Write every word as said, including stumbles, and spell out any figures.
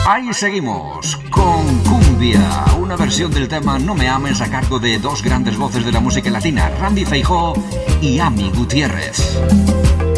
Ahí seguimos con Cumbia, una versión del tema No me ames a cargo de dos grandes voces de la música latina, Randy Feijó y Ami Gutiérrez.